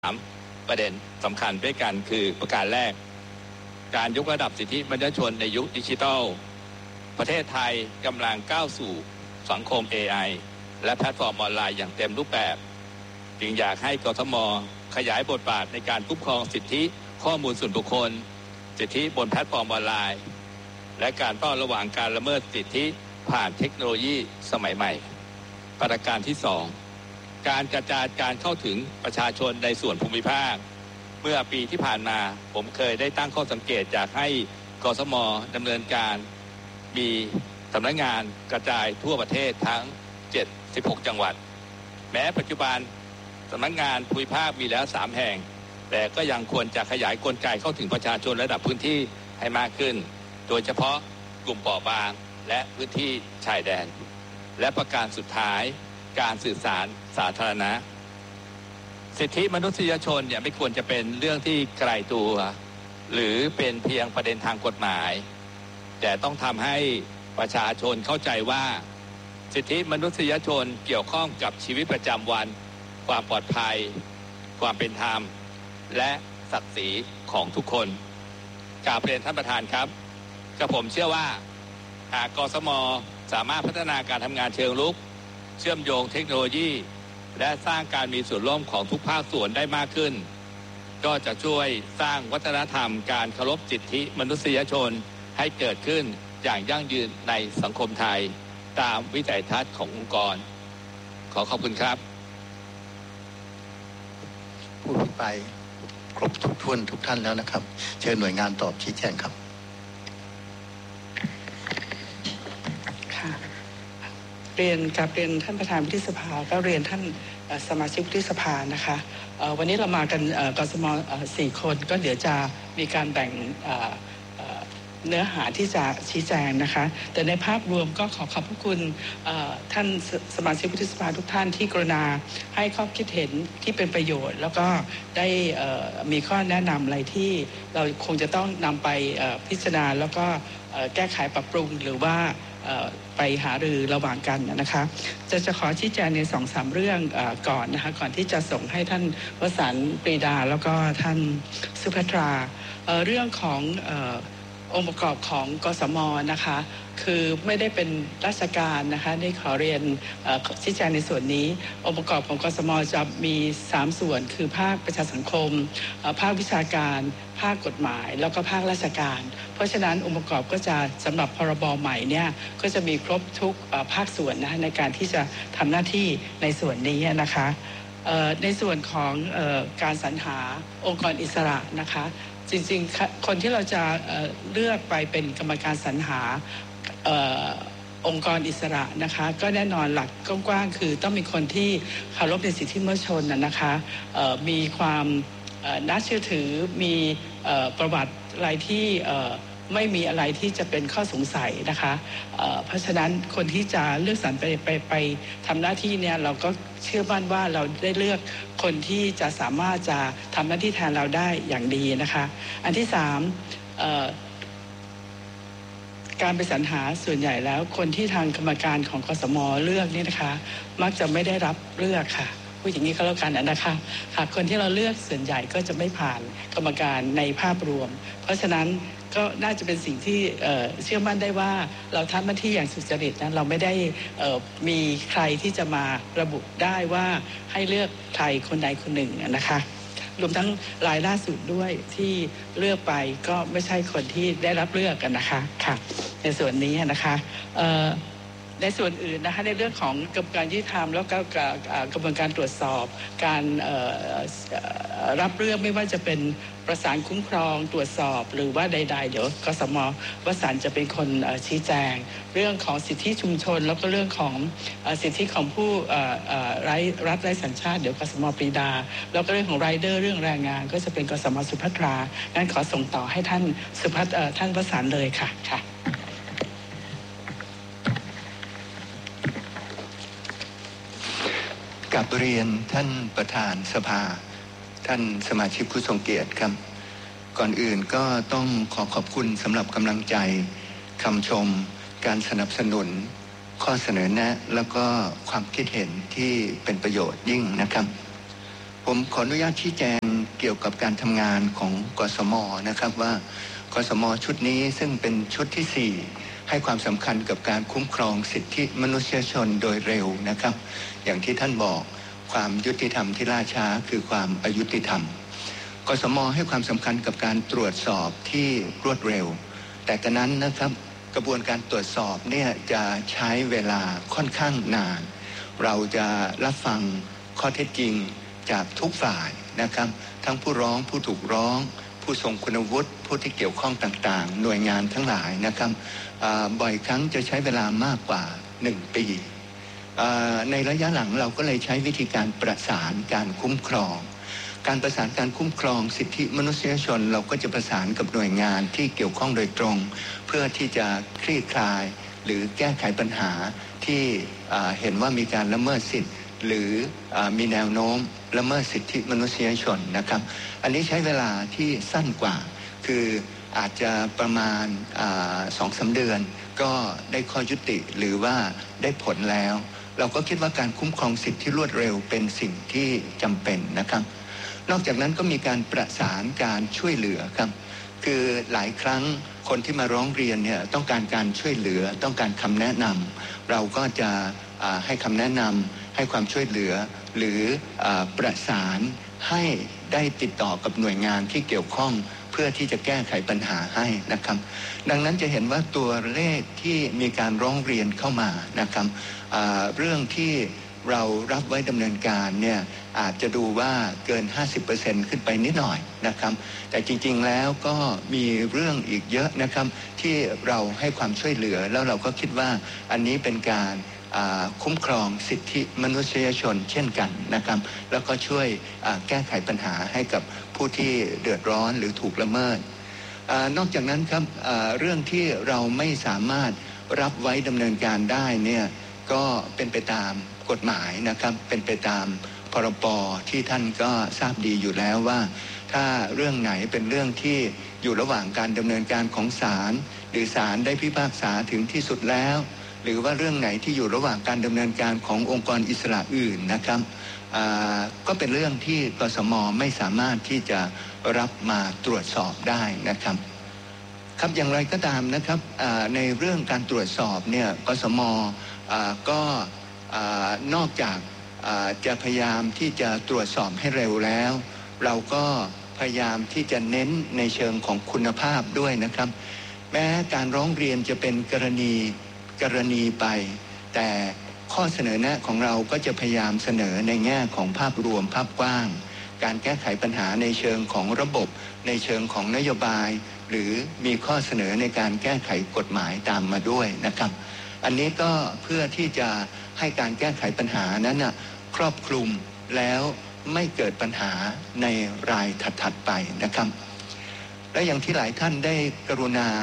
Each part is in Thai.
3ประเด็นสำคัญด้วยกันคือประการแรกการยกระดับสิทธิมนุษยชนในยุคดิจิทัลประเทศไทยกำลังก้าวสู่สังคม AI และแพลตฟอร์มออนไลน์อย่างเต็มรูปแบบจึงอยากให้กทม.ขยายบทบาทในการคุ้มครองสิทธิข้อมูลส่วนบุคคลสิทธิบนแพลตฟอร์มออนไลน์และการเฝ้าระวังการละเมิดสิทธิผ่านเทคโนโลยีสมัยใหม่ประการที่2การกระจายการเข้าถึงประชาชนในส่วนภูมิภาคเมื่อปีที่ผ่านมาผมเคยได้ตั้งข้อสังเกตอยากให้กทม.ดำเนินการมีสำนักงานกระจายทั่วประเทศทั้ง76จังหวัดแม้ปัจจุบันสำนักงานภูมิภาคมีแล้ว3แห่งแต่ก็ยังควรจะขยายกลไกเข้าถึงประชาชนระดับพื้นที่ให้มากขึ้นโดยเฉพาะกลุ่มเปราะบางและพื้นที่ชายแดนและประการสุดท้ายการสื่อสารสาธารณะสิทธิมนุษยชนเนี่ยไม่ควรจะเป็นเรื่องที่ไกลตัวหรือเป็นเพียงประเด็นทางกฎหมายแต่ต้องทำให้ประชาชนเข้าใจว่าสิทธิมนุษยชนเกี่ยวข้องกับชีวิตประจำวันความปลอดภัยความเป็นธรรมและศักดิ์ศรีของทุกคนกราบเรียนท่านประธานครับกระผมเชื่อว่าหากกสม.สามารถพัฒนาการทำงานเชิงรุกเชื่อมโยงเทคโนโลยีและสร้างการมีส่วนร่วมของทุกภาคส่วนได้มากขึ้นก็จะช่วยสร้างวัฒนธรรมการเคารพสิทธิมนุษยชนให้เกิดขึ้นอย่างยั่งยืนในสังคมไทยตามวิสัยทัศน์ขององค์กรขอขอบคุณครับผู้อภิปรายครบถ้วนทุกท่านแล้วนะครับเชิญหน่วยงานตอบชี้แจงครับค่ะเรียนท่านประธานวุฒิสภาก็เรียนท่านสมาชิกวุฒิสภานะคะวันนี้เรามากันกสม4คนก็เดี๋ยวจะมีการแบ่งเนื้อหาที่จะชี้แจงนะคะแต่ในภาพรวมก็ขอบพระคุณท่านสมาชิกวุฒิสภาทุกท่านที่กรุณาให้ข้อคิดเห็นที่เป็นประโยชน์แล้วก็ได้มีข้อแนะนำอะไรที่เราคงจะต้องนำไปพิจารณาแล้วก็แก้ไขปรับปรุงหรือว่าไปหารือระหว่างกันนะคะจะขอชี้แจงใน 2-3 เรื่องก่อนนะคะก่อนที่จะส่งให้ท่านวสันต์ปรีดาแล้วก็ท่านสุภัทราเรื่องขององค์ประกอบของกสม.นะคะคือไม่ได้เป็นราชการนะคะได้ขอเรียนชี้แจงในส่วนนี้องค์ประกอบของกสม.จะมี3ส่วนคือภาคประชาสังคมภาควิชาการภาคกฎหมายแล้วก็ภาคราชการเพราะฉะนั้นองค์ประกอบก็จะสำหรับพรบใหม่เนี่ยก็จะมีครบทุกภาคส่วนนะในการที่จะทำหน้าที่ในส่วนนี้นะคะในส่วนของการสรรหาองค์กรอิสระนะคะจริงๆคนที่เราจะเลือกไปเป็นกรรมการสรรหาองค์กรอิสระนะคะก็แน่นอนหลักกว้างๆคือต้องมีคนที่เคารพในสิทธิมนุษยชนนะคะมีความน่าเชื่อถือมีประวัติอะไรที่ไม่มีอะไรที่จะเป็นข้อสงสัยนะคะเพราะฉะนั้นคนที่จะเลือกสรรไปทำหน้าที่เนี่ยเราก็เชื่อมั่นว่าเราได้เลือกคนที่จะสามารถจะทำหน้าที่แทนเราได้อย่างดีนะคะอันที่3การไปสรรหาส่วนใหญ่แล้วคนที่ทางกรรมการของกสม.เลือกนี่นะคะมักจะไม่ได้รับเลือกค่ะพูดอย่างนี้ก็แล้วกันนะคะค่ะคนที่เราเลือกส่วนใหญ่ก็จะไม่ผ่านกรรมการในภาพรวมเพราะฉะนั้นก็น่าจะเป็นสิ่งที่เชื่อมั่นได้ว่าเราทำหน้าที่อย่างสุจริตนะเราไม่ได้มีใครที่จะมาระบุได้ว่าให้เลือกใครคนใดคนหนึ่งนะคะรวมทั้งรายล่าสุดด้วยที่เลือกไปก็ไม่ใช่คนที่ได้รับเลือกกันนะคะค่ะในส่วนนี้นะคะในส่วนอื่นนะคะในเรื่องของกระบวนการยุติธรรมแล้วก็กระบวนการตรวจสอบการรับเรื่องไม่ว่าจะเป็นประสานคุ้มครองตรวจสอบหรือว่าใดๆเดี๋ยวกสม.วสันต์จะเป็นคนชี้แจงเรื่องของสิทธิชุมชนแล้วก็เรื่องของสิทธิของผู้รัฐไร้สัญชาติเดี๋ยวกสม.ปรีดาแล้วก็เรื่องของไรเดอร์เรื่องแรงงานก็จะเป็นกสม.สุภัทรางั้นขอส่งต่อให้ท่านวสันต์เลยค่ะกับเรียนท่านประธานสภาท่านสมาชิกผู้ทรงเกียรติครับก่อนอื่นก็ต้องขอบคุณสำหรับกำลังใจคำชมการสนับสนุนข้อเสนอแนะแล้วก็ความคิดเห็นที่เป็นประโยชน์ยิ่งนะครับผมขออนุญาตชี้แจงเกี่ยวกับการทำงานของกสม.นะครับว่ากสม.ชุดนี้ซึ่งเป็นชุดที่4ให้ความสำคัญกับการคุ้มครองสิทธิมนุษยชนโดยเร็วนะครับอย่างที่ท่านบอกความยุติธรรมที่ล่าช้าคือความอายุติธรรมกสม.ให้ความสำคัญกับการตรวจสอบที่รวดเร็วแต่กระนั้นนะครับกระบวนการตรวจสอบเนี่ยจะใช้เวลาค่อนข้างนานเราจะรับฟังข้อเท็จจริงจากทุกฝ่ายนะครับทั้งผู้ร้องผู้ถูกร้องผู้ทรงคุณวุฒิผู้ที่เกี่ยวข้องต่างๆหน่วยงานทั้งหลายนะครับบ่อยครั้งจะใช้เวลามากกว่า1 ปีในระยะหลังเราก็เลยใช้วิธีการประสานการคุ้มครองการประสานการคุ้มครองสิทธิมนุษยชนเราก็จะประสานกับหน่วยงานที่เกี่ยวข้องโดยตรงเพื่อที่จะคลี่คลายหรือแก้ไขปัญหาที่เห็นว่ามีการละเมิดสิทธิหรือมีแนวโน้มละเมิดสิทธิมนุษยชนนะครับอันนี้ใช้เวลาที่สั้นกว่าคืออาจจะประมาณ2-3 เดือนก็ได้ข้อยุติหรือว่าได้ผลแล้วเราก็คิดว่าการคุ้มครองสิทธิที่รวดเร็วเป็นสิ่งที่จำเป็นนะครับนอกจากนั้นก็มีการประสานการช่วยเหลือครับคือหลายครั้งคนที่มาร้องเรียนเนี่ยต้องการการช่วยเหลือต้องการคำแนะนำเราก็จะให้คำแนะนำให้ความช่วยเหลือหรือประสานให้ได้ติดต่อกับหน่วยงานที่เกี่ยวข้องเพื่อที่จะแก้ไขปัญหาให้นะครับดังนั้นจะเห็นว่าตัวเลขที่มีการร้องเรียนเข้ามานะครับเรื่องที่เรารับไว้ดำเนินการเนี่ยอาจจะดูว่าเกิน 50% ขึ้นไปนิดหน่อยนะครับแต่จริงๆแล้วก็มีเรื่องอีกเยอะนะครับที่เราให้ความช่วยเหลือแล้วเราก็คิดว่าอันนี้เป็นการคุ้มครองสิทธิมนุษยชนเช่นกันนะครับแล้วก็ช่วยแก้ไขปัญหาให้กับผู้ที่เดือดร้อนหรือถูกละเมิดนอกจากนั้นครับเรื่องที่เราไม่สามารถรับไว้ดำเนินการได้เนี่ยก็เป็นไปตามกฎหมายนะครับเป็นไปตามพรบที่ท่านก็ทราบดีอยู่แล้วว่าถ้าเรื่องไหนเป็นเรื่องที่อยู่ระหว่างการดำเนินการของศาลหรือศาลได้พิพากษาถึงที่สุดแล้วหรือว่าเรื่องไหนที่อยู่ระหว่างการดำเนินการขององค์กรอิสระอื่นนะครับก็เป็นเรื่องที่กสม.ไม่สามารถที่จะรับมาตรวจสอบได้นะครับครับอย่างไรก็ตามนะครับในเรื่องการตรวจสอบเนี่ยกสม.ก็นอกจากจะพยายามที่จะตรวจสอบให้เร็วแล้วเราก็พยายามที่จะเน้นในเชิงของคุณภาพด้วยนะครับแม้การร้องเรียนจะเป็นกรณีไปแต่ข้อเสนอแนะของเราก็จะพยายามเสนอในแง่ของภาพรวมภาพกว้างการแก้ไขปัญหาในเชิงของระบบในเชิงของนโยบายหรือมีข้อเสนอในการแก้ไขกฎหมายตามมาด้วยนะครับอันนี้ก็เพื่อที่จะให้การแก้ไขปัญหานั้นนะครอบคลุมแล้วไม่เกิดปัญหาในรายถัดๆไปนะครับและอย่างที่หลายท่านได้กรุณา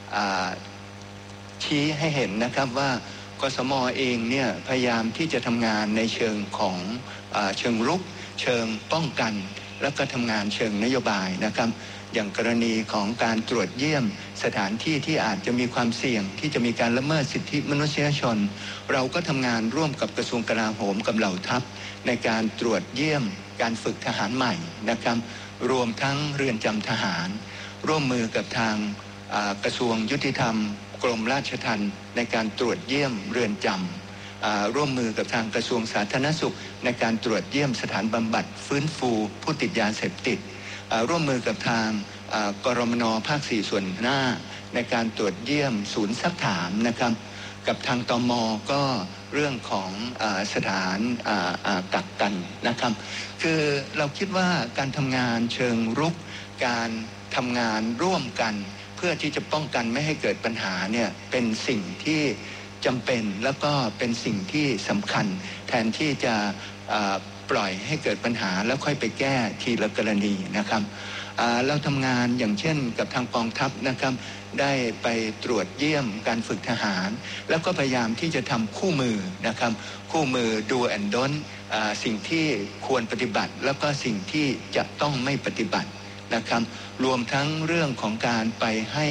ชี้ให้เห็นนะครับว่ากสม.เองเนี่ยพยายามที่จะทำงานในเชิงของเชิงรุกเชิงป้องกันและก็ทำงานเชิงนโยบายนะครับอย่างกรณีของการตรวจเยี่ยมสถานที่ที่อาจจะมีความเสี่ยงที่จะมีการละเมิดสิทธิมนุษยชนเราก็ทำงานร่วมกับกระทรวงกลาโหมกับเหล่าทัพในการตรวจเยี่ยมการฝึกทหารใหม่นะครับรวมทั้งเรือนจำทหารร่วมมือกับทางกระทรวงยุติธรรมกรมราชทัณฑ์ในการตรวจเยี่ยมเรือนจำร่วมมือกับทางกระทรวงสาธารณสุขในการตรวจเยี่ยมสถานบำบัดฟื้นฟูผู้ติดยาเสพติดร่วมมือกับทางกรมน.ภาค 4 ส่วนหน้าในการตรวจเยี่ยมศูนย์ซักถามนะครับกับทางตม.ก็เรื่องของสถานกักกันนะครับคือเราคิดว่าการทำงานเชิงรุกการทำงานร่วมกันเพื่อที่จะป้องกันไม่ให้เกิดปัญหาเนี่ยเป็นสิ่งที่จำเป็นแล้วก็เป็นสิ่งที่สำคัญแทนที่จะปล่อยให้เกิดปัญหาแล้วค่อยไปแก้ทีละกรณีนะครับเราทำงานอย่างเช่นกับทางกองทัพนะครับได้ไปตรวจเยี่ยมการฝึกทหารแล้วก็พยายามที่จะทำคู่มือนะครับคู่มือ do and don't สิ่งที่ควรปฏิบัติแล้วก็สิ่งที่จะต้องไม่ปฏิบัตินะครับรวมทั้งเรื่องของการไปให้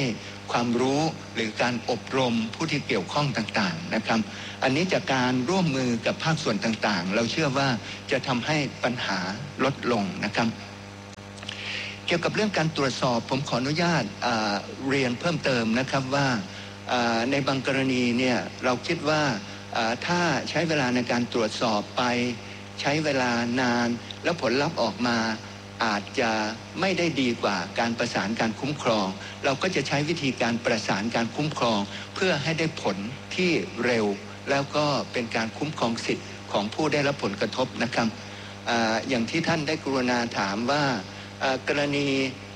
ความรู้หรือการอบรมผู้ที่เกี่ยวข้องต่างๆนะครับอันนี้จากการร่วมมือกับภาคส่วนต่างๆเราเชื่อว่าจะทำให้ปัญหาลดลงนะครับเกี่ยวกับเรื่องการตรวจสอบผมขออนุญาตเรียนเพิ่มเติมนะครับว่าในบางกรณีเนี่ยเราคิดว่าถ้าใช้เวลาในการตรวจสอบไปใช้เวลานานแล้วผลลัพธ์ออกมาอาจจะไม่ได้ดีกว่าการประสานการคุ้มครองเราก็จะใช้วิธีการประสานการคุ้มครองเพื่อให้ได้ผลที่เร็วแล้วก็เป็นการคุ้มครองสิทธิ์ของผู้ได้รับผลกระทบนะครับอย่างที่ท่านได้กรุณาถามว่ากรณี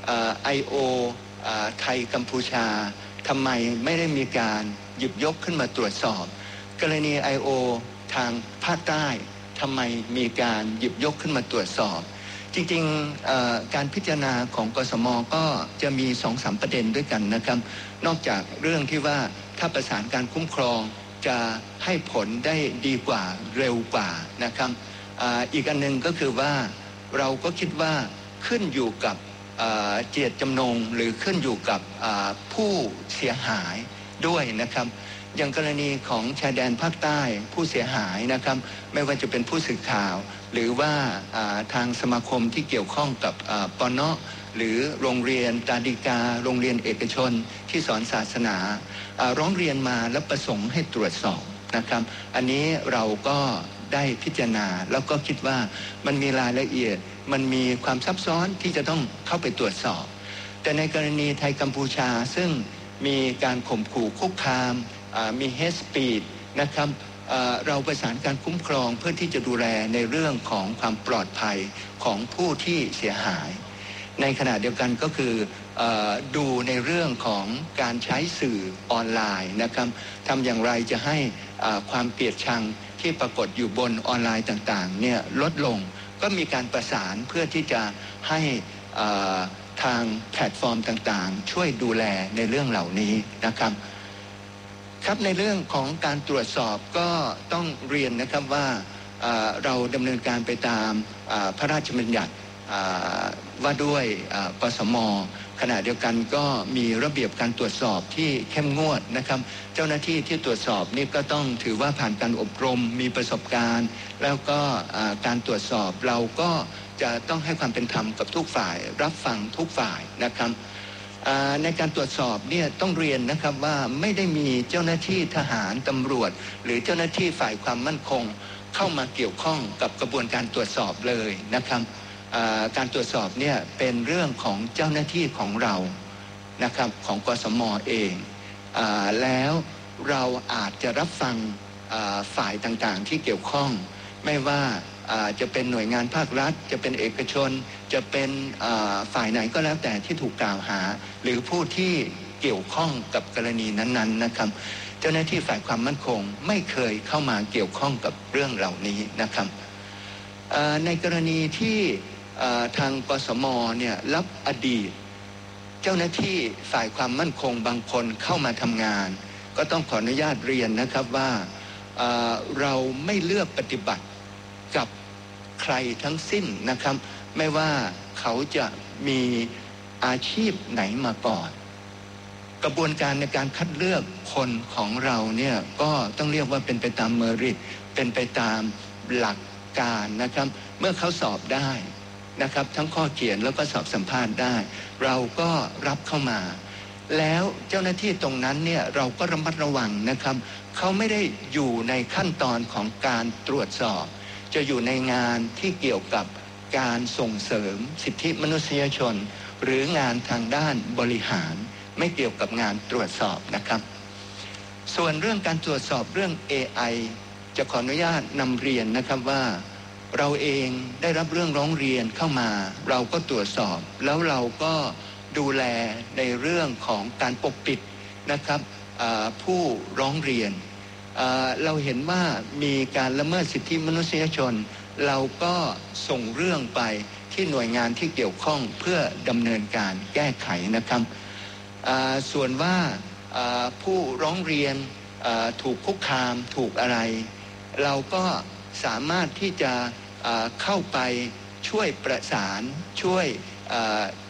IO ไทยกัมพูชาทำไมไม่ได้มีการหยิบยกขึ้นมาตรวจสอบกรณี IO ทางภาคใต้ทำไมมีการหยิบยกขึ้นมาตรวจสอบจริงๆการพิจารณาของกสม.ก็จะมี 2-3 ประเด็นด้วยกันนะครับนอกจากเรื่องที่ว่าถ้าประสานการคุ้มครองจะให้ผลได้ดีกว่าเร็วกว่านะครับอีกอันหนึ่งก็คือว่าเราก็คิดว่าขึ้นอยู่กับเจตจำนงหรือขึ้นอยู่กับผู้เสียหายด้วยนะครับอย่างกรณีของชายแดนภาคใต้ผู้เสียหายนะครับไม่ว่าจะเป็นผู้สื่อข่าวหรือว่าทางสมาคมที่เกี่ยวข้องกับปน.หรือโรงเรียนตาดิกาโรงเรียนเอกชนที่สอนศาสนาร้องเรียนมาและประสงค์ให้ตรวจสอบนะครับอันนี้เราก็ได้พิจารณาแล้วก็คิดว่ามันมีรายละเอียดมันมีความซับซ้อนที่จะต้องเข้าไปตรวจสอบแต่ในกรณีไทยกัมพูชาซึ่งมีการข่มขู่คุกคามมีเฮทสปีชนะครับเราประสานการคุ้มครองเพื่อที่จะดูแลในเรื่องของความปลอดภัยของผู้ที่เสียหายในขณะเดียวกันก็คือดูในเรื่องของการใช้สื่อออนไลน์นะครับทำอย่างไรจะให้ความเกลียดชังที่ปรากฏอยู่บนออนไลน์ต่างๆเนี่ยลดลงก็มีการประสานเพื่อที่จะให้ทางแพลตฟอร์มต่างๆช่วยดูแลในเรื่องเหล่านี้นะครับครับในเรื่องของการตรวจสอบก็ต้องเรียนนะครับว่าเราดำเนินการไปตามพระราชบัญญัติว่าด้วยกสม.ขณะเดียวกันก็มีระเบียบการตรวจสอบที่เข้มงวดนะครับเจ้าหน้าที่ที่ตรวจสอบนี่ก็ต้องถือว่าผ่านการอบรมมีประสบการณ์แล้วก็การตรวจสอบเราก็จะต้องให้ความเป็นธรรมกับทุกฝ่ายรับฟังทุกฝ่ายนะครับในการตรวจสอบเนี่ยต้องเรียนนะครับว่าไม่ได้มีเจ้าหน้าที่ทหารตำรวจหรือเจ้าหน้าที่ฝ่ายความมั่นคงเข้ามาเกี่ยวข้องกับกระบวนการตรวจสอบเลยนะครับการตรวจสอบเนี่ยเป็นเรื่องของเจ้าหน้าที่ของเรานะครับของกสม.เองแล้วเราอาจจะรับฟังฝ่ายต่างๆที่เกี่ยวข้องไม่ว่าจะเป็นหน่วยงานภาครัฐจะเป็นเอกชนจะเป็นฝ่ายไหนก็แล้วแต่ที่ถูกกล่าวหาหรือผู้ที่เกี่ยวข้องกับกรณีนั้นๆนะครับเจ้าหน้าที่ฝ่ายความมั่นคงไม่เคยเข้ามาเกี่ยวข้องกับเรื่องเหล่านี้นะครับในกรณีที่ทางกสม.เนี่ยรับอดีตเจ้าหน้าที่ฝ่ายความมั่นคงบางคนเข้ามาทำงานก็ต้องขออนุญาตเรียนนะครับว่าเราไม่เลือกปฏิบัติกับใครทั้งสิ้นนะครับไม่ว่าเขาจะมีอาชีพไหนมาก่อนกระบวนการในการคัดเลือกคนของเราเนี่ยก็ต้องเรียกว่าเป็นไปตามเมริตเป็นไปตามหลักการนะครับเมื่อเขาสอบได้นะครับทั้งข้อเขียนแล้วก็สอบสัมภาษณ์ได้เราก็รับเข้ามาแล้วเจ้าหน้าที่ตรงนั้นเนี่ยเราก็ระมัดระวังนะครับเขาไม่ได้อยู่ในขั้นตอนของการตรวจสอบจะอยู่ในงานที่เกี่ยวกับการส่งเสริมสิทธิมนุษยชนหรืองานทางด้านบริหารไม่เกี่ยวกับงานตรวจสอบนะครับส่วนเรื่องการตรวจสอบเรื่อง AI จะขออนุญาตนำเรียนนะครับว่าเราเองได้รับเรื่องร้องเรียนเข้ามาเราก็ตรวจสอบแล้วเราก็ดูแลในเรื่องของการปกปิดนะครับผู้ร้องเรียนเราเห็นว่ามีการละเมิดสิทธิมนุษยชนเราก็ส่งเรื่องไปที่หน่วยงานที่เกี่ยวข้องเพื่อดำเนินการแก้ไขนะครับส่วนว่าผู้ร้องเรียนถูกคุกคามถูกอะไรเราก็สามารถที่จะเข้าไปช่วยประสานช่วย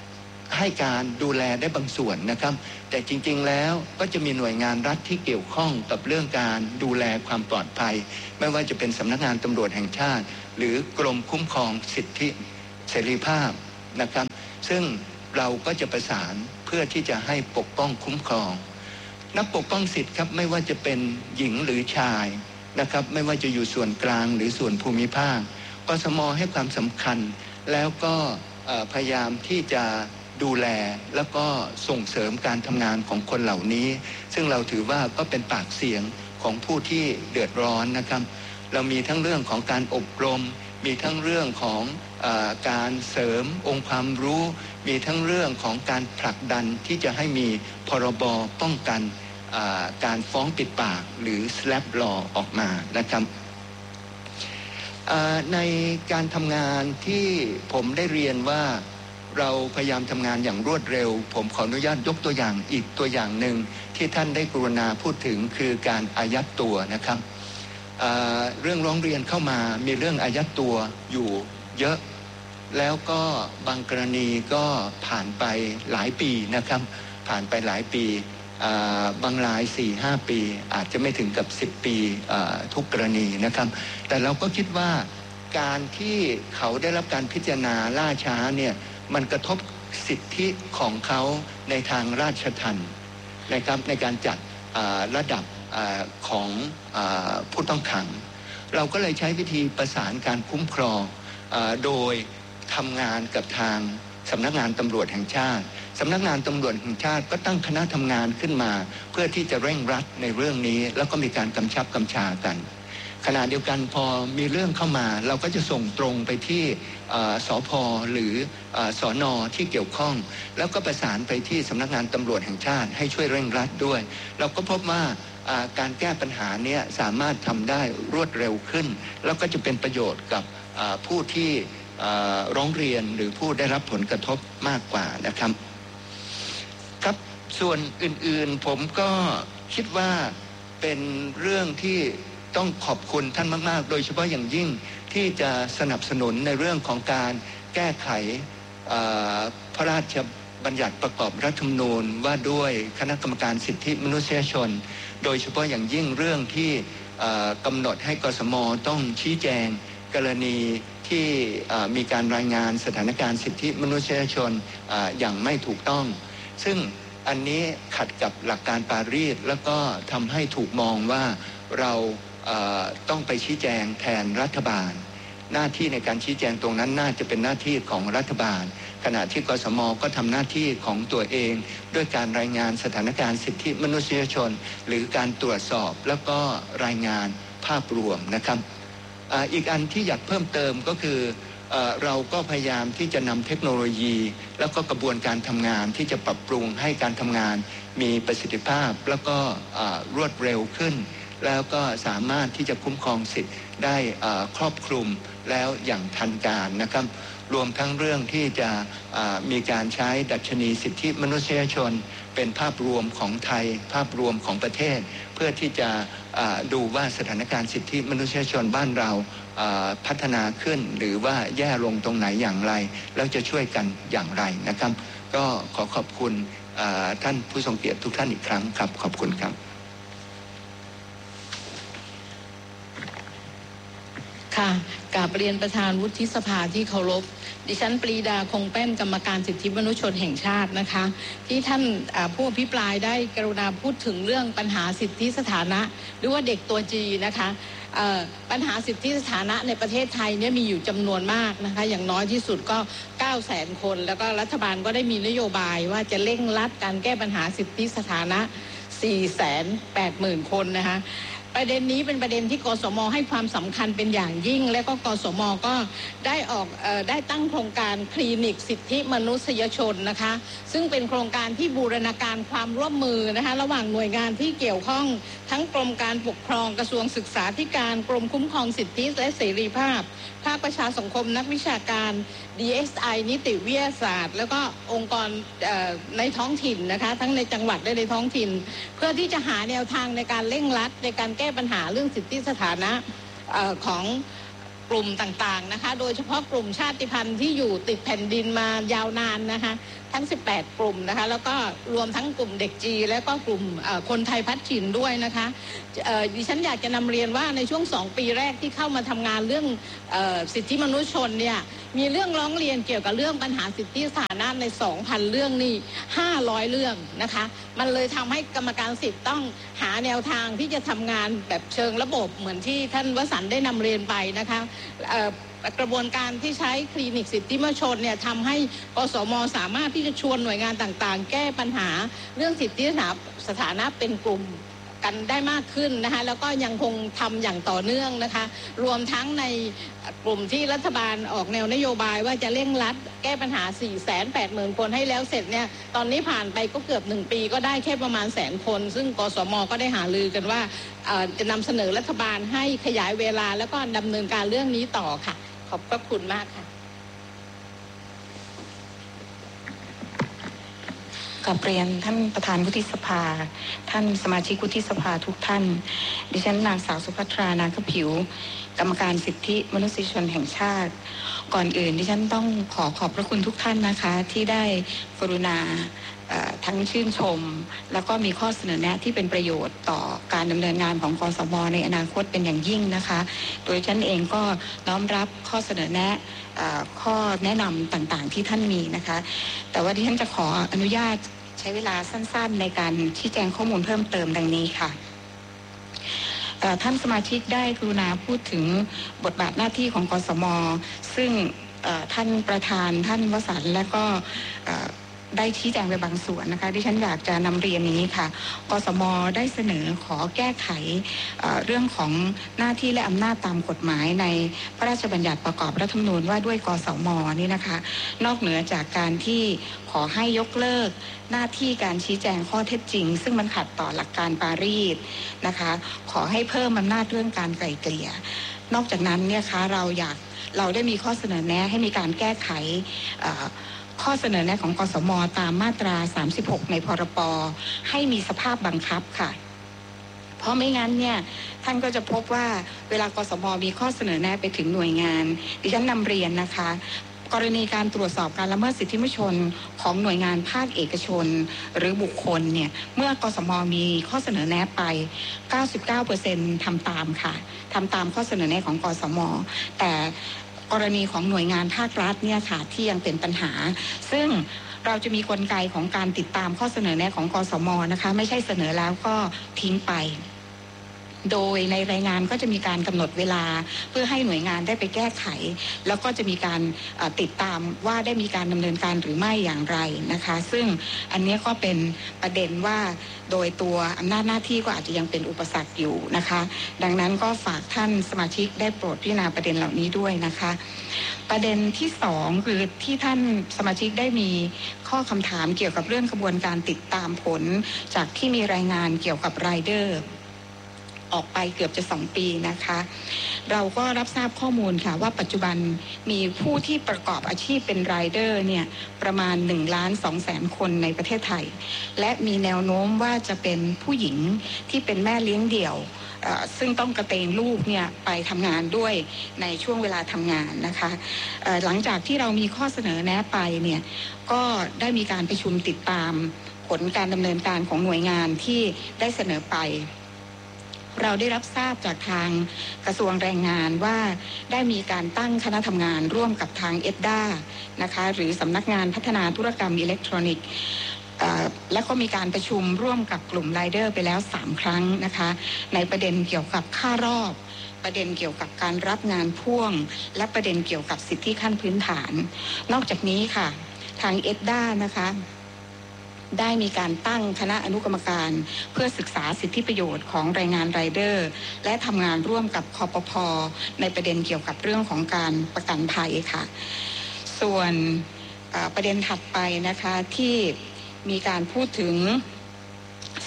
ให้การดูแลได้บางส่วนนะครับแต่จริงๆแล้วก็จะมีหน่วยงานรัฐที่เกี่ยวข้องกับเรื่องการดูแลความปลอดภัยไม่ว่าจะเป็นสำนักงานตำรวจแห่งชาติหรือกรมคุ้มครองสิทธิเสรีภาพนะครับซึ่งเราก็จะประสานเพื่อที่จะให้ปกป้องคุ้มครองนักปกป้องสิทธิ์ครับไม่ว่าจะเป็นหญิงหรือชายนะครับไม่ว่าจะอยู่ส่วนกลางหรือส่วนภูมิภาคกสม.ให้ความสำคัญแล้วก็พยายามที่จะดูแลแล้วก็ส่งเสริมการทำงานของคนเหล่านี้ซึ่งเราถือว่าก็เป็นปากเสียงของผู้ที่เดือดร้อนนะครับเรามีทั้งเรื่องของการอบรมมีทั้งเรื่องของการเสริมองค์ความรู้มีทั้งเรื่องของการผลักดันที่จะให้มีพรบป้องกันการฟ้องปิดปากหรือ slap law ออกมานะครับในการทำงานที่ผมได้เรียนว่าเราพยายามทำงานอย่างรวดเร็วผมขออนุญาตยกตัวอย่างอีกตัวอย่างหนึ่งที่ท่านได้กรุณาพูดถึงคือการอายัดตัวนะครับเรื่องร้องเรียนเข้ามามีเรื่องอายัดตัวอยู่เยอะแล้วก็บางกรณีก็ผ่านไปหลายปีนะครับผ่านไปหลายปีบางราย 4-5 ปีอาจจะไม่ถึงกับ10 ปีทุกกรณีนะครับแต่เราก็คิดว่าการที่เขาได้รับการพิจารณาล่าช้าเนี่ยมันกระทบสิทธิของเขาในทางราชทัณฑ์นะครับในการจัดระดับของผู้ต้องขังเราก็เลยใช้วิธีประสานการคุ้มครองโดยทำงานกับทางสำนักงานตำรวจแห่งชาติสำนักงานตำรวจแห่งชาติก็ตั้งคณะทำงานขึ้นมาเพื่อที่จะเร่งรัดในเรื่องนี้แล้วก็มีการกำชับกำชากันขณะเดียวกันพอมีเรื่องเข้ามาเราก็จะส่งตรงไปที่สภ.หรือสน.ที่เกี่ยวข้องแล้วก็ประสานไปที่สำนักงานตำรวจแห่งชาติให้ช่วยเร่งรัดด้วยเราก็พบว่าการแก้ปัญหานี้สามารถทำได้รวดเร็วขึ้นแล้วก็จะเป็นประโยชน์กับผู้ที่ร้องเรียนหรือผู้ได้รับผลกระทบมากกว่านะครับครับส่วนอื่นๆผมก็คิดว่าเป็นเรื่องที่ต้องขอบคุณท่านมากๆโดยเฉพาะอย่างยิ่งที่จะสนับสนุนในเรื่องของการแก้ไขพระราชบัญญัติประกอบรัฐธรรมนูญว่าด้วยคณะกรรมการสิทธิมนุษยชนโดยเฉพาะอย่างยิ่งเรื่องที่กำหนดให้กสม.ต้องชี้แจงกรณีที่มีการรายงานสถานการณ์สิทธิมนุษยชนอย่างไม่ถูกต้องซึ่งอันนี้ขัดกับหลักการปารีสแล้วก็ทำให้ถูกมองว่าเราต้องไปชี้แจงแทนรัฐบาลหน้าที่ในการชี้แจงตรงนั้นน่าจะเป็นหน้าที่ของรัฐบาลขณะที่กสม.ก็ทำหน้าที่ของตัวเองด้วยการรายงานสถานการณ์สิทธิมนุษยชนหรือการตรวจสอบแล้วก็รายงานภาพรวมนะครับอีกอันที่อยากเพิ่มเติมก็คือเราก็พยายามที่จะนำเทคโนโลยีแล้วก็กระบวนการทำงานที่จะปรับปรุงให้การทำงานมีประสิทธิภาพแล้วก็รวดเร็วขึ้นแล้วก็สามารถที่จะคุ้มครองสิทธิ์ได้ครอบคลุมแล้วอย่างทันการนะครับรวมทั้งเรื่องที่จะมีการใช้ดัชนีสิทธิมนุษยชนเป็นภาพรวมของไทยภาพรวมของประเทศเพื่อที่จะดูว่าสถานการณ์สิทธิมนุษยชนบ้านเราพัฒนาขึ้นหรือว่าแย่ลงตรงไหนอย่างไรแล้วจะช่วยกันอย่างไรนะครับก็ขอขอบคุณท่านผู้ทรงเกียรติทุกท่านอีกครั้งครับขอบคุณครับค่ะกราบเรียนประธานวุฒิสภาที่เคารพดิฉันปรีดาคงแป้นกรรมการสิทธิมนุษยชนแห่งชาตินะคะที่ท่านผู้อภิปรายได้กรุณาพูดถึงเรื่องปัญหาสิทธิสถานะหรือว่าเด็กตัวจีนะคะปัญหาสิทธิสถานะในประเทศไทยเนี่ยมีอยู่จำนวนมากนะคะอย่างน้อยที่สุดก็ 900,000 คนแล้วก็รัฐบาลก็ได้มีนโยบายว่าจะเร่งรัดการแก้ปัญหาสิทธิสถานะ 480,000 คนนะคะประเด็นนี้เป็นประเด็นที่กสม.ให้ความสำคัญเป็นอย่างยิ่งและก็กสม.ก็ได้ตั้งโครงการคลินิกสิทธิมนุษยชนนะคะซึ่งเป็นโครงการที่บูรณาการความร่วมมือนะคะระหว่างหน่วยงานที่เกี่ยวข้องทั้งกรมการปกครองกระทรวงศึกษาธิการกรมคุ้มครองสิทธิและเสรีภาพภาคประชาสังคมนักวิชาการ DSI นิติวิทยาศาสตร์แล้วก็องค์กรในท้องถิ่นนะคะทั้งในจังหวัดและในท้องถิ่นเพื่อที่จะหาแนวทางในการเร่งรัดในการแก้ปัญหาเรื่องสิทธิสถานะของกลุ่มต่างๆนะคะโดยเฉพาะกลุ่มชาติพันธุ์ที่อยู่ติดแผ่นดินมายาวนานนะคะทั้ง18กลุ่มนะคะแล้วก็รวมทั้งกลุ่มเด็กจีแล้วก็กลุ่มคนไทยพัฒถิ่นด้วยนะคะดิฉันอยากจะนำเรียนว่าในช่วง2ปีแรกที่เข้ามาทำงานเรื่องสิทธิมนุษยชนเนี่ยมีเรื่องร้องเรียนเกี่ยวกับเรื่องปัญหาสิทธิสาธารณะใน 2,000 เรื่องนี่500 เรื่องนะคะมันเลยทำให้กรรมการสิทธิ์ต้องหาแนวทางที่จะทำงานแบบเชิงระบบเหมือนที่ท่านวสันต์ได้นำเรียนไปนะคะกระบวนการที่ใช้คลินิกสิทธิมนุษยชนเนี่ยทำให้กสม.สามารถที่จะชวนหน่วยงานต่างๆแก้ปัญหาเรื่องสิทธิสถานะเป็นกลุ่มกันได้มากขึ้นนะคะแล้วก็ยังคงทำอย่างต่อเนื่องนะคะรวมทั้งในกลุ่มที่รัฐบาลออกแนวนโยบายว่าจะเร่งรัดแก้ปัญหา 480,000 คนให้แล้วเสร็จเนี่ยตอนนี้ผ่านไปก็เกือบ1ปีก็ได้แค่ประมาณ100,000 คนซึ่งกสม.ก็ได้หารือกันว่าจะนำเสนอรัฐบาลให้ขยายเวลาแล้วก็ดำเนินการเรื่องนี้ต่อค่ะขอบพระคุณมากค่ะกับเรียนท่านประธานวุฒิสภาท่านสมาชิกวุฒิสภาทุกท่านดิฉันนางสาวสุภัทรานาคผิวกรรมการสิทธิมนุษยชนแห่งชาติก่อนอื่นดิฉันต้องขอบพระคุณทุกท่านนะคะที่ได้กรุณาทั้งชื่นชมแล้วก็มีข้อเสนอแนะที่เป็นประโยชน์ต่อการดำเนินงานของกสม.ในอนาคตเป็นอย่างยิ่งนะคะโดยฉันเองก็น้อมรับข้อเสนอแนะข้อแนะนำต่างๆที่ท่านมีนะคะแต่ว่าดิฉันจะขออนุญาตใช้เวลาสั้นๆในการชี้แจงข้อมูลเพิ่มเติมดังนี้ค่ะท่านสมาชิกได้กรุณาพูดถึงบทบาทหน้าที่ของกสม.ซึ่งท่านประธานท่านวสันต์และก็ได้ชี้แจงไปบางส่วนนะคะดิฉันอยากจะนำเรียนนี้ค่ะกสม.ได้เสนอขอแก้ไขเรื่องของหน้าที่และอำนาจตามกฎหมายในพระราชบัญญัติประกอบรัฐธรรมนูญว่าด้วยกสม.นี่นะคะนอกเหนือจากการที่ขอให้ยกเลิกหน้าที่การชี้แจงข้อเท็จจริงซึ่งมันขัดต่อหลักการปารีสนะคะขอให้เพิ่มอำนาจเรื่องการไกล่เกลี่ยนอกจากนั้นเนี่ยคะเราได้มีข้อเสนอแนะให้มีการแก้ไขข้อเสนอแนะของกสม.ตามมาตรา36ในพรป.ให้มีสภาพบังคับค่ะเพราะไม่งั้นเนี่ยท่านก็จะพบว่าเวลากสม.มีข้อเสนอแนะไปถึงหน่วยงานดิฉันนำเรียนนะคะกรณีการตรวจสอบการละเมิดสิทธิมนุษยชนของหน่วยงานภาคเอกชนหรือบุคคลเนี่ยเมื่อกสม.มีข้อเสนอแนะไป 99% ทำตามค่ะทำตามข้อเสนอแนะของกสม.แต่กรณีของหน่วยงานภาครัฐเนี่ยค่ะที่ยังเป็นปัญหาซึ่งเราจะมีกลไกของการติดตามข้อเสนอแนะของกสม.นะคะไม่ใช่เสนอแล้วก็ทิ้งไปโดยในรายงานก็จะมีการกำหนดเวลาเพื่อให้หน่วยงานได้ไปแก้ไขแล้วก็จะมีการติดตามว่าได้มีการดำเนินการหรือไม่อย่างไรนะคะซึ่งอันนี้ก็เป็นประเด็นว่าโดยตัวอำนาจหน้าที่ก็อาจจะยังเป็นอุปสรรคอยู่นะคะดังนั้นก็ฝากท่านสมาชิกได้โปรดพิจารณาประเด็นเหล่านี้ด้วยนะคะประเด็นที่2คือที่ท่านสมาชิกได้มีข้อคำถามเกี่ยวกับเรื่องกระบวนการติดตามผลจากที่มีรายงานเกี่ยวกับไรเดอร์ออกไปเกือบจะ2ปีนะคะเราก็รับทราบข้อมูลค่ะว่าปัจจุบันมีผู้ที่ประกอบอาชีพเป็นไรเดอร์เนี่ยประมาณ1,200,000 คนในประเทศไทยและมีแนวโน้มว่าจะเป็นผู้หญิงที่เป็นแม่เลี้ยงเดี่ยวซึ่งต้องกระเตงลูกเนี่ยไปทำงานด้วยในช่วงเวลาทำงานนะคะหลังจากที่เรามีข้อเสนอแนะไปเนี่ยก็ได้มีการประชุมติดตามผลการดำเนินการของหน่วยงานที่ได้เสนอไปเราได้รับทราบจากทางกระทรวงแรงงานว่าได้มีการตั้งคณะทำงานร่วมกับทางเอ็ดด้านะคะหรือสำนักงานพัฒนาธุรกรรมอิเล็กทรอนิกส์และก็มีการประชุมร่วมกับกลุ่มไรเดอร์ไปแล้ว3ครั้งนะคะในประเด็นเกี่ยวกับค่ารอบประเด็นเกี่ยวกับการรับงานพ่วงและประเด็นเกี่ยวกับสิทธิขั้นพื้นฐานนอกจากนี้ค่ะทางเอ็ดด้านะคะได้มีการตั้งคณะอนุกรรมการเพื่อศึกษาสิทธิประโยชน์ของแรงงานไรเดอร์และทำงานร่วมกับคปภ.ในประเด็นเกี่ยวกับเรื่องของการประกันภัยค่ะส่วนประเด็นถัดไปนะคะที่มีการพูดถึง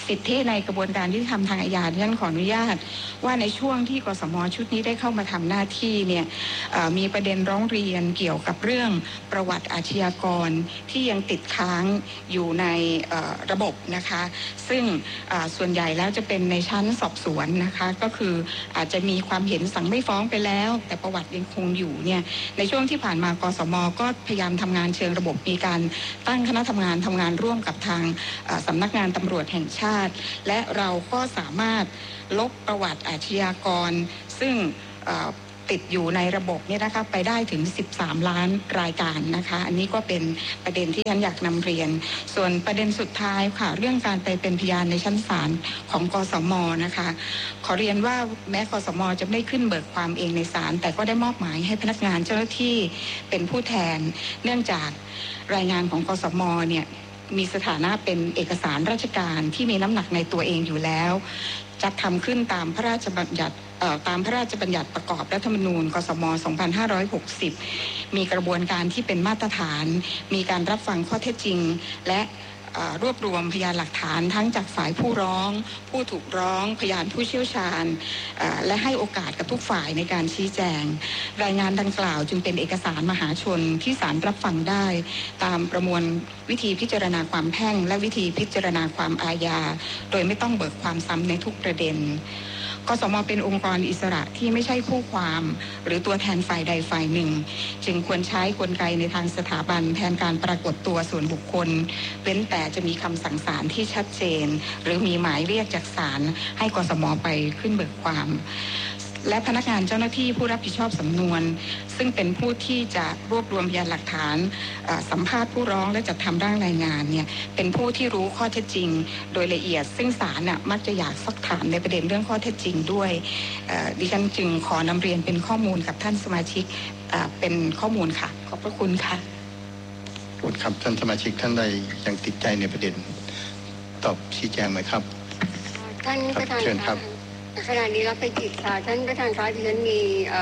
สิทธิในกระบวนการยุติธรรมทางอาญาดิฉันขออนุญาตว่าในช่วงที่กสม.ชุดนี้ได้เข้ามาทำหน้าที่เนี่ยมีประเด็นร้องเรียนเกี่ยวกับเรื่องประวัติอาชญากรที่ยังติดค้างอยู่ในระบบนะคะซึ่งส่วนใหญ่แล้วจะเป็นในชั้นสอบสวนนะคะก็คืออาจจะมีความเห็นสั่งไม่ฟ้องไปแล้วแต่ประวัติยังคงอยู่เนี่ยในช่วงที่ผ่านมากสม.ก็พยายามทำงานเชิงระบบมีการตั้งคณะทำงานร่วมกับทางสำนักงานตำรวจแห่งชาติและเราก็สามารถลบประวัติอาชญากรซึ่งติดอยู่ในระบบเนี่ยนะคะไปได้ถึง13ล้านรายการนะคะอันนี้ก็เป็นประเด็นที่ฉันอยากนำเรียนส่วนประเด็นสุดท้ายค่ะเรื่องการไปเป็นพยานในชั้นศาลของกสม.นะคะขอเรียนว่าแม้กสม.จะไม่ขึ้นเบิกความเองในศาลแต่ก็ได้มอบหมายให้พนักงานเจ้าหน้าที่เป็นผู้แทนเนื่องจากรายงานของกสม.เนี่ยมีสถานะเป็นเอกสารราชการที่มีน้ำหนักในตัวเองอยู่แล้วจัดทำขึ้นตามพระราชบัญญัติประกอบรัฐธรรมนูญกสม. 2560มีกระบวนการที่เป็นมาตรฐานมีการรับฟังข้อเท็จจริงและรวบรวมพยานหลักฐานทั้งจากฝ่ายผู้ร้องผู้ถูกร้องพยานผู้เชี่ยวชาญและให้โอกาสกับทุกฝ่ายในการชี้แจงรายงานดังกล่าวจึงเป็นเอกสารมหาชนที่ศาลรับฟังได้ตามประมวลวิธีพิจารณาความแพ่งและวิธีพิจารณาความอาญาโดยไม่ต้องเบิกความซ้ำในทุกประเด็นกสม.เป็นองค์กรอิสระที่ไม่ใช่คู่ความหรือตัวแทนฝ่ายใดฝ่ายหนึ่งจึงควรใช้กลไกในทางสถาบันแทนการปรากฏตัวส่วนบุคคลเว้นแต่จะมีคำสั่งศาลที่ชัดเจนหรือมีหมายเรียกจากศาลให้กสม.ไปขึ้นเบิกความและพนักงานเจ้าหน้าที่ผู้รับผิดชอบสำนวนซึ่งเป็นผู้ที่จะรวบรวมพยานหลักฐานสัมภาษณ์ผู้ร้องและจัดทำร่างรายงานเนี่ยเป็นผู้ที่รู้ข้อเท็จจริงโดยละเอียดซึ่งศาลมักจะอยากซักถามในประเด็นเรื่องข้อเท็จจริงด้วยดิฉันจึงขอนำเรียนเป็นข้อมูลกับท่านสมาชิกเป็นข้อมูลค่ะขอบพระคุณค่ะขอบคุณครับท่านสมาชิกท่านใดยังติดใจในประเด็นตอบชี้แจงไหมครับท่านประธานเชิญครับขณะนี้รับไปจิตค่ะท่านประธานคะที่ฉันมี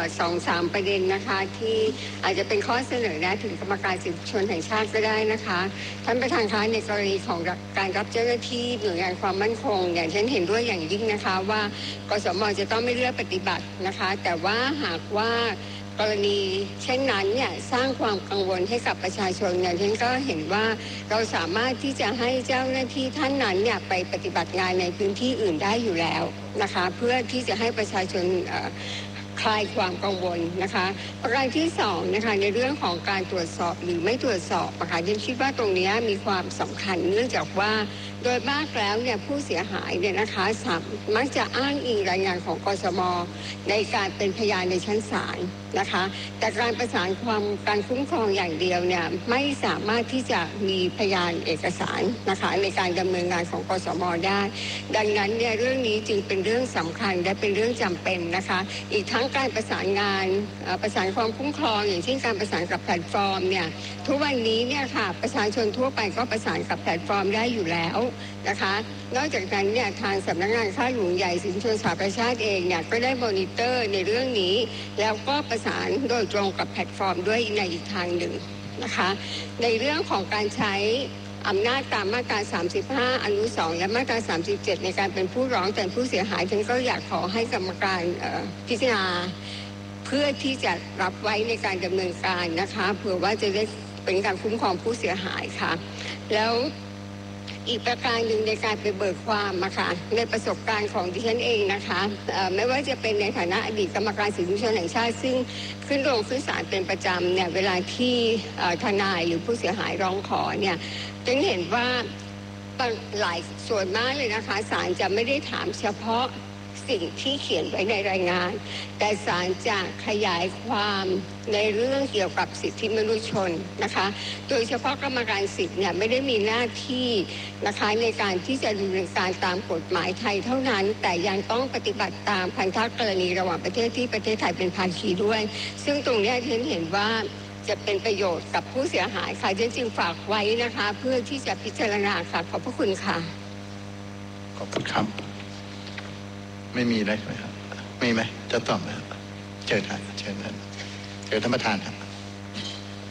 2-3 ประเด็นนะคะที่อาจจะเป็นข้อเสนอแนะถึงกรรมการสิทธิมนุษยชนแห่งชาติก็ได้นะคะท่านประธานคะในกรณีของการรับเจ้าหน้าที่หน่วยงานความมั่นคงอย่างฉันเห็นด้วยอย่างยิ่งนะคะว่ากสม.จะต้องไม่เลือกปฏิบัตินะคะแต่ว่าหากว่ากรณีเช่นนั้นเนี่ยสร้างความกังวลให้กับประชาชนอย่างฉันก็เห็นว่าเราสามารถที่จะให้เจ้าหน้าที่ท่านนั้นเนี่ยไปปฏิบัติงานในพื้นที่อื่นได้อยู่แล้วนะคะเพื่อที่จะให้ประชาชนคลายความกังวลนะคะประการที่2นะคะในเรื่องของการตรวจสอบหรือไม่ตรวจสอบนะคะฉันคิดว่าตรงนี้มีความสำคัญเนื่องจากว่าโดยมากแล้วเนี่ยผู้เสียหายเนี่ยนะคะมักจะอ้างอิงรายงานของกสม.ในการเป็นพยานในชั้นศาลนะคะแต่การประสานการคุ้มครองอย่างเดียวเนี่ยไม่สามารถที่จะมีพยานเอกสารนะคะในการดำเนินงานของกสม.ได้ดังนั้นเนี่ยเรื่องนี้จึงเป็นเรื่องสำคัญและเป็นเรื่องจำเป็นนะคะอีกทั้งการประสานงานประสานความคุ้มครองอย่างเช่นการประสานกับแพลตฟอร์มเนี่ยทุกวันนี้เนี่ยค่ะประชาชนทั่วไปก็ประสานกับแพลตฟอร์มได้อยู่แล้วนะคะนอกจากนั้นเนี่ยทางสำนักงานข้าหลวงใหญ่สินชนสหประชาชาติเองเนี่ยก็ได้มอนิเตอร์ในเรื่องนี้แล้วก็ประสานโดยตรงกับแพลตฟอร์มด้วยในอีกทางหนึ่งนะคะในเรื่องของการใช้อำนาจตามมาตรา35อนุ2และมาตรา37ในการเป็นผู้ร้องแทนผู้เสียหายฉันก็อยากขอให้กรรมการพิจารณาเพื่อที่จะรับไว้ในการดำเนินการนะคะเผื่อว่าจะได้เป็นการคุ้มครองผู้เสียหายค่ะแล้วอีกประการหนึ่งในการไปเบิกความค่ะในประสบการณ์ของดิฉันเองนะคะไม่ว่าจะเป็นในฐานะอดีตกรรมการสิทธิมนุษยชนแห่งชาติซึ่งขึ้นศาลเป็นประจำเนี่ยเวลาที่ทนายหรือผู้เสียหายร้องขอเนี่ยจึงเห็นว่าหลายส่วนมากเลยนะคะศาลจะไม่ได้ถามเฉพาะสิ่งที่เขียนไว้ในรายงานแต่ศาลจะขยายความในเรื่องเกี่ยวกับสิทธิมนุษยชนนะคะโดยเฉพาะกรรมการสิทธิ์เนี่ยไม่ได้มีหน้าที่นะคะในการที่จะดำเนินการตามกฎหมายไทยเท่านั้นแต่ยังต้องปฏิบัติตามพันธกรณีระหว่างประเทศที่ประเทศไทยเป็นภาคีด้วยซึ่งตรงนี้ฉันเห็นว่าจะเป็นประโยชน์กับผู้เสียหายค่ะฉันจึงฝากไว้นะคะเพื่อที่จะพิจารณาค่ะขอบพระคุณค่ะขอบคุณครับไม่มีอะไรไหมครับมีไหมจะตอบไหมครับเชิญท่านท่านประธานครับ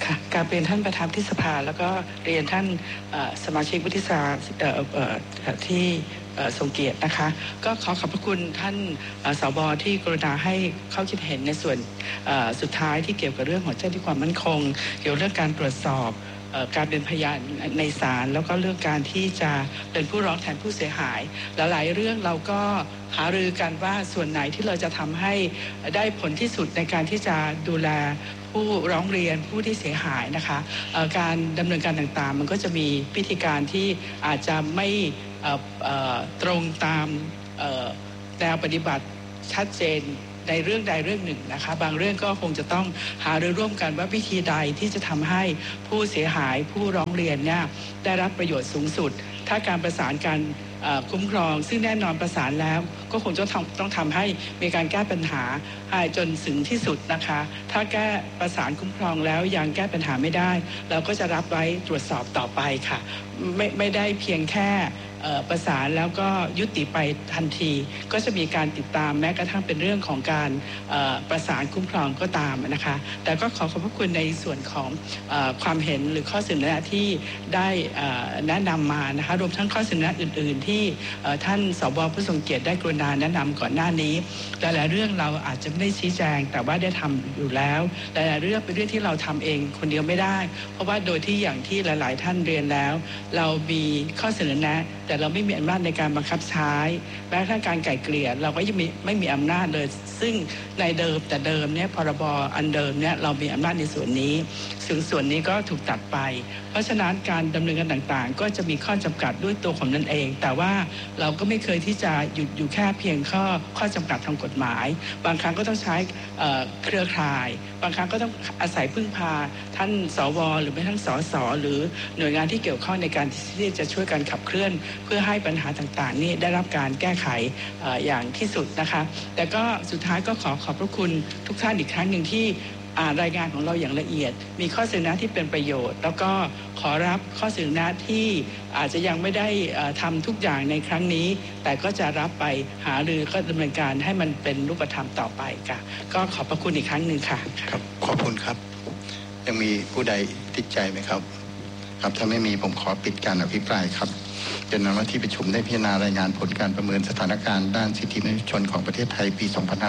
ค่ะการเรียนท่านประธานวุฒิสภาแล้วก็เรียนท่านสมาชิกวุฒิสภาที่ทรงเกียรตินะคะก็ขอขอบพระคุณท่านสบที่กรุณาให้ข้อคิดเห็นในส่วนสุดท้ายที่เกี่ยวกับเรื่องของเจ้าหน้าที่ความมั่นคงเกี่ยวกับเรื่องการตรวจสอบการเป็นพยานในศาลแล้วก็เรื่องการที่จะเป็นผู้ร้องแทนผู้เสียหายหลายๆเรื่องเราก็หารือกันว่าส่วนไหนที่เราจะทำให้ได้ผลที่สุดในการที่จะดูแลผู้ร้องเรียนผู้ที่เสียหายนะคะการดำเนินการต่างๆมันก็จะมีวิธีการที่อาจจะไม่ตรงตามแนวปฏิบัติชัดเจนในเรื่องใดเรื่องหนึ่งนะคะบางเรื่องก็คงจะต้องหารือร่วมกันว่าวิธีใดที่จะทำให้ผู้เสียหายผู้ร้องเรียนเนี่ยได้รับประโยชน์สูงสุดถ้าการประสานการคุ้มครองซึ่งแน่นอนประสานแล้วก็คงต้องทำให้มีการแก้ปัญหาจนถึงที่สุดนะคะถ้าแก้ประสานคุ้มครองแล้วยังแก้ปัญหาไม่ได้เราก็จะรับไว้ตรวจสอบต่อไปค่ะไม่ได้เพียงแค่ประสานแล้วก็ยุติไปทันทีก็จะมีการติดตามแม้กระทั่งเป็นเรื่องของการประสานคุ้มครองก็ตามนะคะแต่ก็ขอขอบพระคุณในส่วนของความเห็นหรือข้อเสนอที่ได้แนะนำมานะคะรวมทั้งข้อเสนออื่นๆที่ท่านสบผู้ทรงเกียรติได้กรุณาแนะนำก่อนหน้านี้หลายๆเรื่องเราอาจจะไม่ได้ชี้แจงแต่ว่าได้ทำอยู่แล้วหลายๆเรื่องเป็นเรื่องที่เราทำเองคนเดียวไม่ได้เพราะว่าโดยที่อย่างที่หลายๆท่านเรียนแล้วเรามีข้อเสนอแนะแต่เราไม่มีอำนาจในการบังคับใช้แม้กระทั่งการไกล่เกลี่ยเราก็ยังไม่มีอำนาจเลยซึ่งในเดิมเนี่ยพรบอันเดิมเนี่ยเรามีอำนาจในส่วนนี้ซึ่งส่วนนี้ก็ถูกตัดไปเพราะฉะนั้นการดำเนินการต่างๆก็จะมีข้อจำกัดด้วยตัวของนั่นเองแต่ว่าเราก็ไม่เคยที่จะหยุดอยู่แค่เพียงข้อจำกัดทางกฎหมายบางครั้งก็ต้องใช้เครือข่ายบางครั้งก็ต้องอาศัยพึ่งพาท่านสวหรือไม่ท่านสสหรือหน่วยงานที่เกี่ยวข้องในการที่จะช่วยกันขับเคลื่อนเพื่อให้ปัญหาต่างๆนี่ได้รับการแก้ไขอย่างที่สุดนะคะแต่ก็สุดท้ายก็ขอบพระคุณทุกท่านอีกครั้งหนึ่งที่รายงานของเราอย่างละเอียดมีข้อเสนอที่เป็นประโยชน์แล้วก็ขอรับข้อเสนอที่อาจจะยังไม่ได้ทำทุกอย่างในครั้งนี้แต่ก็จะรับไปหารือก็ดำเนินการให้มันเป็นรูปธรรมต่อไปค่ะก็ขอบพระคุณอีกครั้งหนึ่งค่ะครับขอบคุณครับยังมีผู้ใดติดใจไหมครับครับถ้าไม่มีผมขอปิดการอภิปรายครับเป็นนั้นว่าที่ประชุมได้พิจารณารายงานผลการประเมินสถานการณ์ด้านสิทธิมนุษยชนของประเทศไทยปี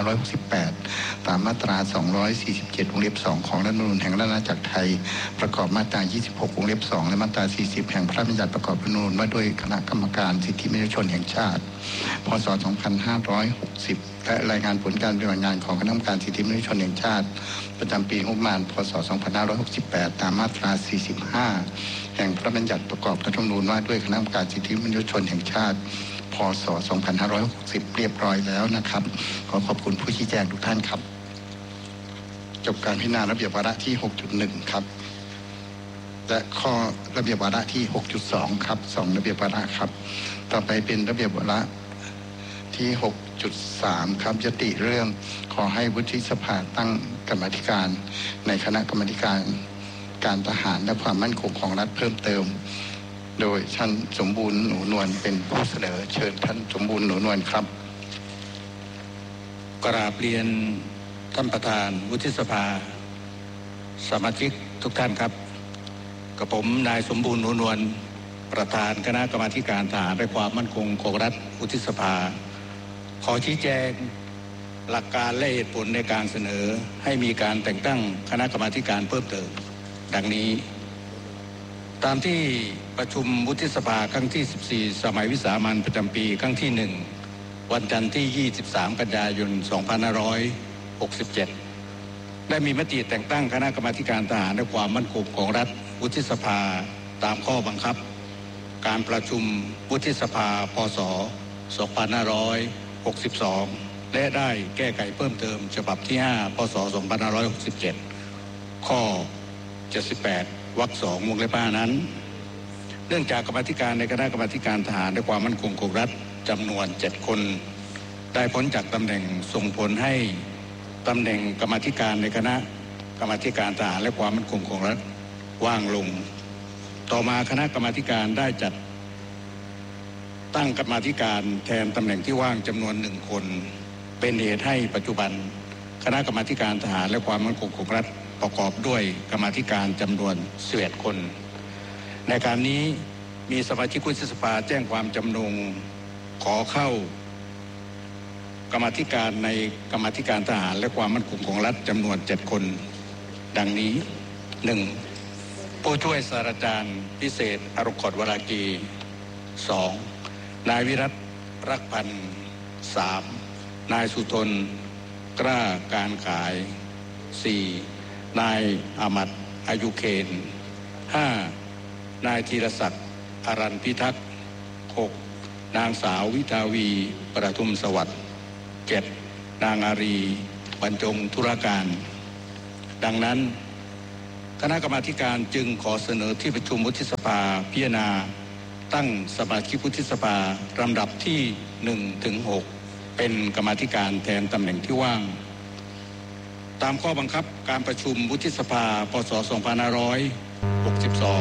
2568 ตามมาตรา 247 วงเล็บ 2 ของรัฐธรรมนูญแห่งราชอาณาจักรไทยประกอบมาตรา 26 วงเล็บ 2 และมาตรา 40 แห่งพระราชบัญญัติประกอบรัฐธรรมนูญว่าด้วยคณะกรรมการสิทธิมนุษยชนแห่งชาติ พ.ศ. 2560 และรายงานผลการปฏิบัติงานของคณะกรรมการสิทธิมนุษยชนแห่งชาติประจำปีงบประมาณ พ.ศ. 2568 ตามมาตรา 45 แห่งพระราชบัญญัติประกอบรัฐธรรมนูญว่าด้วยคณะกรรมการสิทธิมนุษยชนแห่งชาติ พ.ศ. 2560 เรียบร้อยแล้วนะครับขอขอบคุณผู้ชี้แจงทุกท่านครับจบการพิจารณาระเบียบวาระที่ 6.1 ครับและข้อระเบียบวาระที่ 6.2 ครับ2ระเบียบวาระครับต่อไปเป็นระเบียบวาระที่ 6.3 ครับยติเรื่องขอให้วุฒิสภาตั้งกรรมาธิการในคณะกรรมาธิการการทหารและความมั่นคงของรัฐเพิ่มเติมโดยท่านสมบูรณ์หนูนวลเป็นผู้เสนอเชิญท่านสมบูรณ์หนูนวลครับกราบเรียนท่านประธานวุฒิสภาสมาชิกทุกท่านครับกับผมนายสมบูรณ์หนูนวลประธานคณะกรรมาการทหารและความมั่นคงของรัฐวุฒิสภาขอชี้แจงหลักการและเหตุผลในการเสนอให้มีการแต่งตั้งคณะกรรมาการเพิ่มเติมดังนี้ตามที่ประชุมวุฒิสภาครั้งที่14สมัยวิสามัญประจำปีครั้งที่1วันจันทร์ที่23กันยายน2567ได้มีมติแต่งตั้งคณะกรรมาการทหารและความมั่นคงของรัฐวุฒิสภาตามข้อบังคับการประชุมวุฒิสภาพ.ศ. 2562และได้แก้ไขเพิ่มเติมฉบับที่5พ.ศ. 2567ข้อ78วรรค2วงเล็บ5นั้นเนื่องจากกรรมาธิการในคณะกรรมาการทหารและความมั่นคงของรัฐจำนวน7คนได้พ้นจากตำแหน่งส่งผลให้ตำแหน่งกรรมาธิการในคณะกรรมาการทหารและความมั่นคงของรัฐว่างลงต่อมาคณะกรรมาการได้จัดตั้งกรรมาธิการแทนตำแหน่งที่ว่างจำนวน1คนเป็นเหตุให้ปัจจุบันคณะกรรมาการทหารและความมั่นคงของรัฐประกอบด้วยกรรมาธิการจำนวน11 คนในการนี้มีสมาชิกวุฒิสภาแจ้งความจำนงขอเข้ากรรมาธิการในกรรมาธิการทหารและความมั่นคงของรัฐจำนวน7 คนดังนี้ 1. ผู้ช่วยศาสตราจารย์พิเศษอรุขดวรากี 2. นายวิรัตรักพันธ์ 3. นายสุทนกล้าการขาย 4. นายอามัดอายุเคน 5. นายธีรศักดิ์อรัญพิทักษ์ 6. นางสาววิทาวีประทุมสวัสดิ์ 7. นางอารีบรรจงธุรการดังนั้นคณะกรรมาธิการจึงขอเสนอที่ประชุมวุฒิสภาพิจารณาตั้งสมาชิกวุฒิสภาลำดับที่1 ถึง 6เป็นกรรมาธิการแทนตำแหน่งที่ว่างตามข้อบังคับการประชุมวุฒิสภาพ.ศ. 2562